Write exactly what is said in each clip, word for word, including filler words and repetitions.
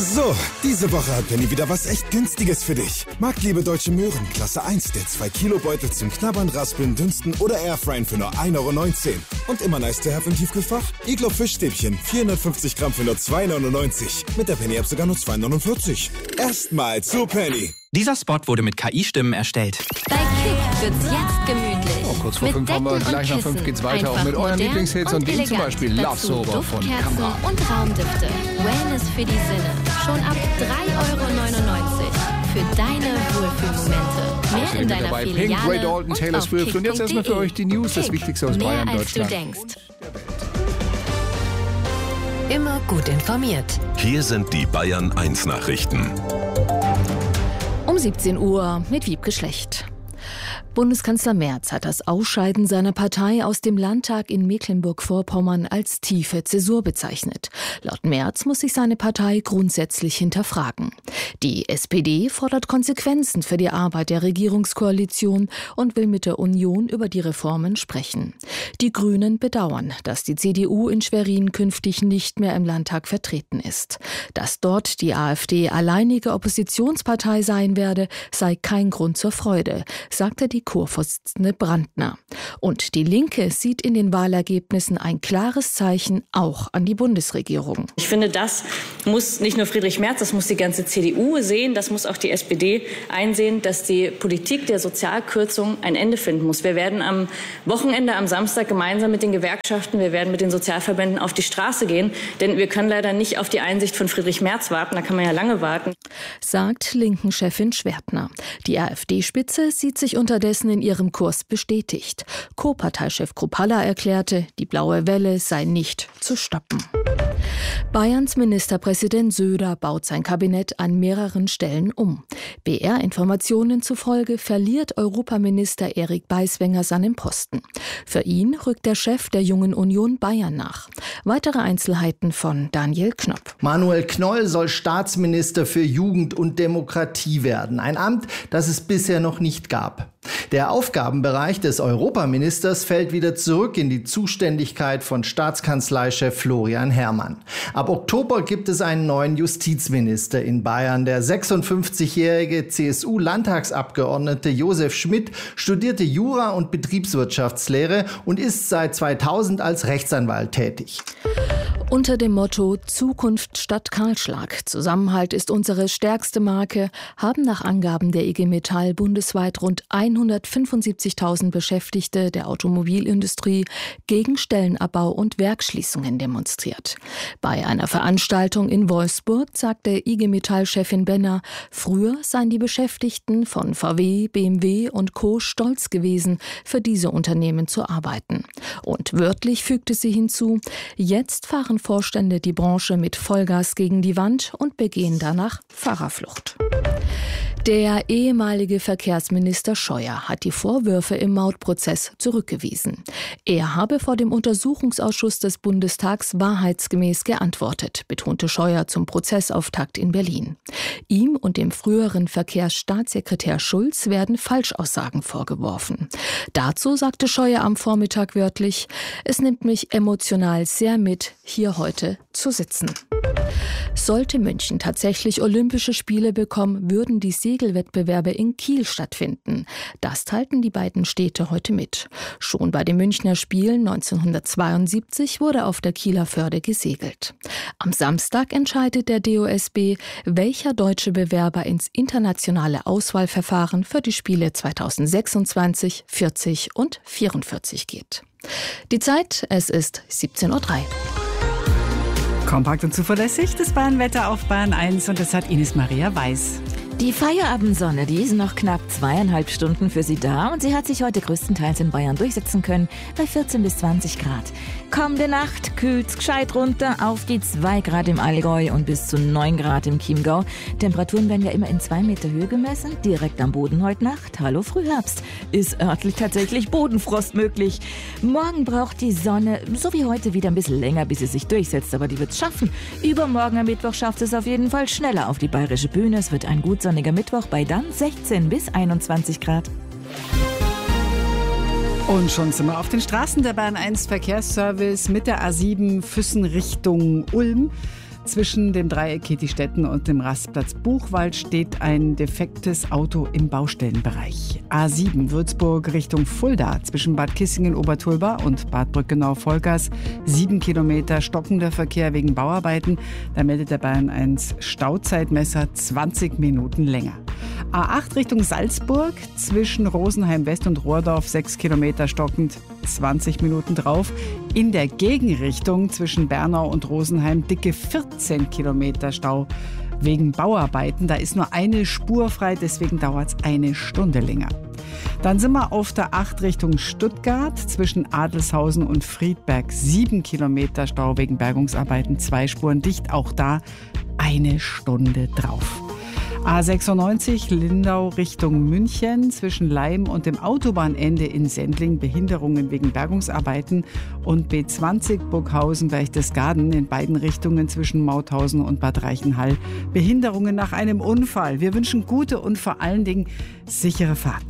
So, diese Woche hat Penny wieder was echt Günstiges für dich. Marktliebe Deutsche Möhren, Klasse eins, der zwei Kilo Beutel zum Knabbern, Raspeln, Dünsten oder Airfryen für nur ein Euro neunzehn. Und immer nice to have im Tiefkühlfach? Iglo Fischstäbchen, vierhundertfünfzig Gramm für nur zwei neunundneunzig. Mit der Penny-App sogar nur zwei neunundvierzig. Erstmal zu Penny. Dieser Spot wurde mit K I-Stimmen erstellt. Bei Kick wird's jetzt gemütlich. Oh, kurz vor mit fünf haben wir Decken gleich nach und fünf Kissen. geht's weiter. Einfach Auch mit euren modern Lieblingshits und dem zum elegant. Beispiel Love Dazu Sober von Duftkerzen Kamra. und Raumdüfte. Wellness für die Sinne. Schon ab drei Euro neunundneunzig. Für deine Wohlfühlmomente. Mehr in deiner dabei Filiale Pink, Ray Dalton, und Taylor auf Swift. Und jetzt erstmal für kick punkt de. euch die News, das Kick. Wichtigste aus Mehr Bayern, als Deutschland. du denkst. Immer gut informiert. Hier sind die Bayern eins Nachrichten. Um siebzehn Uhr mit Wiebke Schlecht. Bundeskanzler Merz hat das Ausscheiden seiner Partei aus dem Landtag in Mecklenburg-Vorpommern als tiefe Zäsur bezeichnet. Laut Merz muss sich seine Partei grundsätzlich hinterfragen. Die S P D fordert Konsequenzen für die Arbeit der Regierungskoalition und will mit der Union über die Reformen sprechen. Die Grünen bedauern, dass die C D U in Schwerin künftig nicht mehr im Landtag vertreten ist. Dass dort die AfD alleinige Oppositionspartei sein werde, sei kein Grund zur Freude, sagte die Chorvorsitzende Brandner. Und die Linke sieht in den Wahlergebnissen ein klares Zeichen auch an die Bundesregierung. Ich finde, das muss nicht nur Friedrich Merz, das muss die ganze C D U sehen, das muss auch die S P D einsehen, dass die Politik der Sozialkürzung ein Ende finden muss. Wir werden am Wochenende, am Samstag gemeinsam mit den Gewerkschaften, wir werden mit den Sozialverbänden auf die Straße gehen, denn wir können leider nicht auf die Einsicht von Friedrich Merz warten, da kann man ja lange warten. Sagt Linken-Chefin Schwertner. Die AfD-Spitze sieht sich unterdessen in ihrem Kurs bestätigt. Co-Parteichef Kruppalla erklärte, die blaue Welle sei nicht zu stoppen. Bayerns Ministerpräsident Söder baut sein Kabinett an mehreren Stellen um. B R-Informationen zufolge verliert Europaminister Erik Beiswenger seinen Posten. Für ihn rückt der Chef der Jungen Union Bayern nach. Weitere Einzelheiten von Daniel Knopp. Manuel Knoll soll Staatsminister für Jugend und Demokratie werden. Ein Amt, das es bisher noch nicht gab. Der Aufgabenbereich des Europaministers fällt wieder zurück in die Zuständigkeit von Staatskanzleichef Florian Herrmann. Ab Oktober gibt es einen neuen Justizminister in Bayern. Der sechsundfünfzigjährige C S U-Landtagsabgeordnete Josef Schmidt studierte Jura und Betriebswirtschaftslehre und ist seit zweitausend als Rechtsanwalt tätig. Unter dem Motto Zukunft statt Kahlschlag, Zusammenhalt ist unsere stärkste Marke, haben nach Angaben der I G Metall bundesweit rund hundertfünfundsiebzigtausend Beschäftigte der Automobilindustrie gegen Stellenabbau und Werksschließungen demonstriert. Bei einer Veranstaltung in Wolfsburg sagte I G Metall-Chefin Benner, früher seien die Beschäftigten von V W, B M W und Co. stolz gewesen, für diese Unternehmen zu arbeiten. Und wörtlich fügte sie hinzu, jetzt fahren Vorstände die Branche mit Vollgas gegen die Wand und begehen danach Fahrerflucht. Der ehemalige Verkehrsminister Scheuer hat die Vorwürfe im Mautprozess zurückgewiesen. Er habe vor dem Untersuchungsausschuss des Bundestags wahrheitsgemäß geantwortet, betonte Scheuer zum Prozessauftakt in Berlin. Ihm und dem früheren Verkehrsstaatssekretär Schulz werden Falschaussagen vorgeworfen. Dazu sagte Scheuer am Vormittag wörtlich, es nimmt mich emotional sehr mit, hier heute zu sitzen. Sollte München tatsächlich Olympische Spiele bekommen, würden die Segelwettbewerbe in Kiel stattfinden. Das teilten die beiden Städte heute mit. Schon bei den Münchner Spielen neunzehnhundertzweiundsiebzig wurde auf der Kieler Förde gesegelt. Am Samstag entscheidet der D O S B, welcher deutsche Bewerber ins internationale Auswahlverfahren für die Spiele zweitausendsechsundzwanzig, vierzig und vierundvierzig geht. Die Zeit, es ist siebzehn Uhr drei. Kompakt und zuverlässig, das Bayernwetter auf Bayern eins und das hat Ines Maria Weiß. Die Feierabendsonne, die ist noch knapp zweieinhalb Stunden für Sie da und sie hat sich heute größtenteils in Bayern durchsetzen können bei vierzehn bis zwanzig Grad. Kommende Nacht kühlt's gescheit runter auf die zwei Grad im Allgäu und bis zu neun Grad im Chiemgau. Temperaturen werden ja immer in zwei Meter Höhe gemessen, direkt am Boden heute Nacht. Hallo Frühherbst, ist örtlich tatsächlich Bodenfrost möglich. Morgen braucht die Sonne, so wie heute, wieder ein bisschen länger, bis sie sich durchsetzt, aber die wird's schaffen. Übermorgen am Mittwoch schafft es auf jeden Fall schneller auf die bayerische Bühne. Es wird ein gut sonniger Mittwoch bei dann sechzehn bis einundzwanzig Grad. Und schon sind wir auf den Straßen der Bayern eins Verkehrsservice mit der A sieben Füssen Richtung Ulm. Zwischen dem Dreieck Ketistetten und dem Rastplatz Buchwald steht ein defektes Auto im Baustellenbereich. A sieben Würzburg Richtung Fulda zwischen Bad Kissingen-Obertulba und Bad Brückenau-Vollgas. Sieben Kilometer stockender Verkehr wegen Bauarbeiten. Da meldet der Bayern eins Stauzeitmesser zwanzig Minuten länger. A acht Richtung Salzburg zwischen Rosenheim West und Rohrdorf sechs Kilometer stockend, zwanzig Minuten drauf. In der Gegenrichtung zwischen Bernau und Rosenheim dicke vierzehn Kilometer Stau wegen Bauarbeiten. Da ist nur eine Spur frei, deswegen dauert es eine Stunde länger. Dann sind wir auf der acht Richtung Stuttgart zwischen Adelshausen und Friedberg. Sieben Kilometer Stau wegen Bergungsarbeiten, zwei Spuren dicht, auch da eine Stunde drauf. A sechsundneunzig Lindau Richtung München zwischen Leim und dem Autobahnende in Sendling Behinderungen wegen Bergungsarbeiten und B zwanzig Burghausen Berchtesgaden in beiden Richtungen zwischen Mauthausen und Bad Reichenhall Behinderungen nach einem Unfall. Wir wünschen gute und vor allen Dingen sichere Fahrt.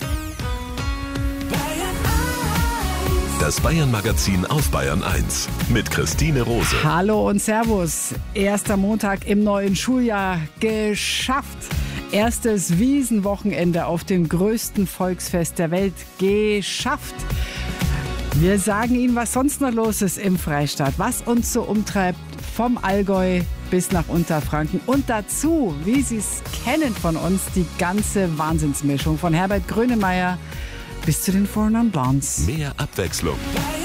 Das Bayern-Magazin auf Bayern eins mit Christine Rose. Hallo und Servus. Erster Montag im neuen Schuljahr geschafft. Erstes Wiesenwochenende auf dem größten Volksfest der Welt geschafft. Wir sagen Ihnen, was sonst noch los ist im Freistaat, was uns so umtreibt, vom Allgäu bis nach Unterfranken. Und dazu, wie Sie es kennen von uns, die ganze Wahnsinnsmischung von Herbert Grönemeyer bis zu den Four Non Blondes. Mehr Abwechslung.